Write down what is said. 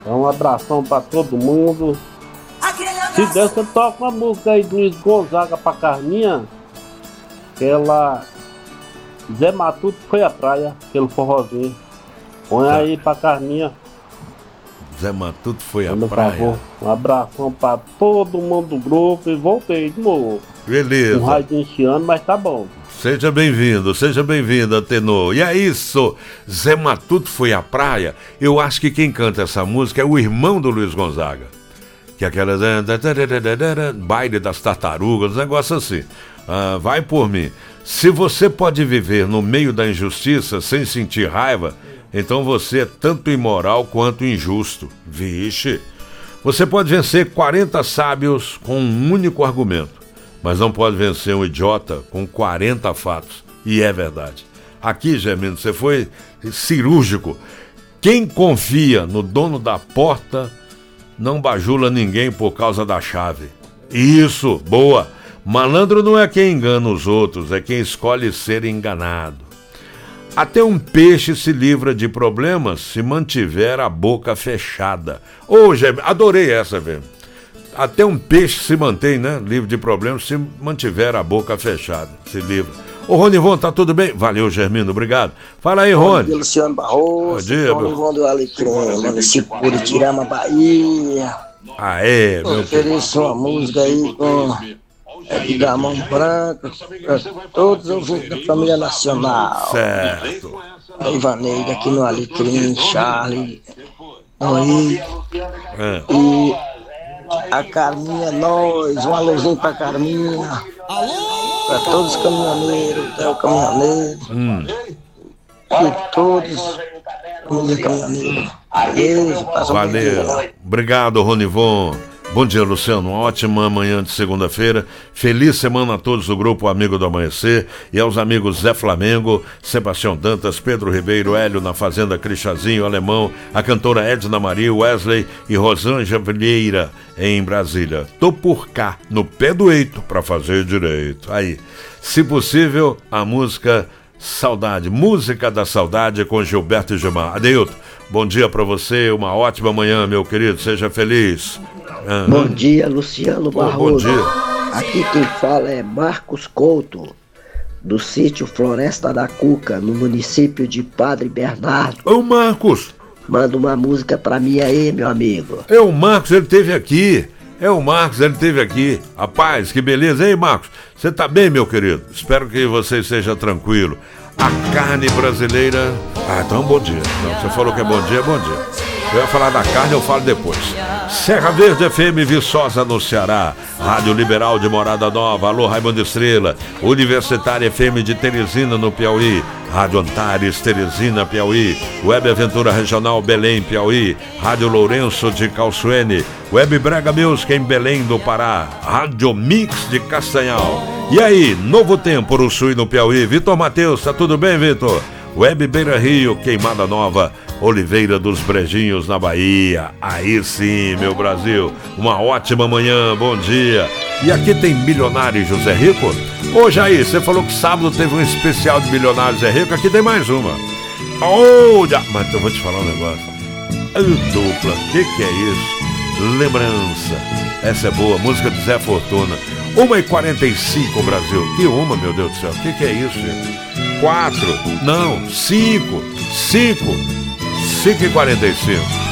Um abração pra todo mundo. Se Deus, você toca uma música aí do Luiz Gonzaga pra Carminha. Ela. Zé Matuto foi à praia, pelo forrozinho. Põe aí pra Carminha. Zé Matuto foi à Por praia. favor, um abração pra todo mundo do grupo e voltei de novo. Beleza. Um raio enchiando, mas tá bom. Seja bem-vindo, Atenor. E é isso, Zé Matuto foi à praia. Eu acho que quem canta essa música é o irmão do Luiz Gonzaga. Que é aquela... Baile das tartarugas, um negócio assim. Vai por mim. Se você pode viver no meio da injustiça sem sentir raiva, então você é tanto imoral quanto injusto. Vixe! Você pode vencer 40 sábios com um único argumento, mas não pode vencer um idiota com 40 fatos. E é verdade. Aqui, Germino, você foi cirúrgico. Quem confia no dono da porta não bajula ninguém por causa da chave. Isso, boa. Malandro não é quem engana os outros, é quem escolhe ser enganado. Até um peixe se livra de problemas se mantiver a boca fechada. Ô, Germino, adorei essa, velho. Até um peixe se mantém, né, livre de problemas se mantiver a boca fechada. Se livra. Ô, Ronivon, tá tudo bem? Valeu, Germino, obrigado. Fala aí, Rony. Bom dia, Luciano Barroso. Bom dia, Ronivon do Alecrim, município de Tirama, Bahia. Aê, meu filho. Ofereço uma música aí com de Gamão Branco para todos os ouvintes da família nacional. Certo. A Ivaneide aqui no Alecrim, Charlie, Noí. E a Carminha, nós, um alôzinho pra Carminha. Pra todos os caminhoneiros, até o caminhoneiro. E todos os caminhoneiros. Beijo, passa um bom dia. Valeu. Obrigado, Ronivon. Bom dia, Luciano. Uma ótima manhã de segunda-feira. Feliz semana a todos do Grupo Amigo do Amanhecer e aos amigos Zé Flamengo, Sebastião Dantas, Pedro Ribeiro, Hélio na Fazenda Cristazinho, Alemão, a cantora Edna Maria, Wesley e Rosângela Vieira em Brasília. Tô por cá, no pé do eito, pra fazer direito. Aí, se possível, a música Saudade, Música da Saudade com Gilberto e Gilmar. Adeilton, bom dia pra você, uma ótima manhã, meu querido, seja feliz. Bom dia, Luciano Barroso. Bom dia. Aqui quem fala é Marcos Couto, do sítio Floresta da Cuca, no município de Padre Bernardo. Ô, Marcos. Manda uma música pra mim aí, meu amigo. É o Marcos, ele esteve aqui. Rapaz, que beleza. Ei, Marcos, você tá bem, meu querido? Espero que você esteja tranquilo. A carne brasileira... então bom dia. Não, você falou que é bom dia, é bom dia. Eu ia falar da carne, eu falo depois. Serra Verde FM Viçosa no Ceará, Rádio Liberal de Morada Nova, alô Raimundo Estrela, Universitária FM de Teresina no Piauí, Rádio Antares Teresina, Piauí, Web Aventura Regional Belém, Piauí, Rádio Lourenço de Calçuene, Web Brega Music em Belém do Pará, Rádio Mix de Castanhal. E aí, Novo Tempo, Uruçu no Piauí, Vitor Matheus, tá tudo bem, Vitor? Web Beira Rio, Queimada Nova, Oliveira dos Brejinhos na Bahia. Aí sim, meu Brasil, uma ótima manhã, bom dia. E aqui tem Milionário José Rico. Ô Jair, você falou que sábado teve um especial de Milionário José Rico, aqui tem mais uma. Mas eu vou te falar um negócio. Dupla, que é isso? Lembrança. Essa é boa, música de Zé Fortuna. 1h45, Brasil. Que uma, meu Deus do céu, que é isso, gente? 4, não, 5 5h45.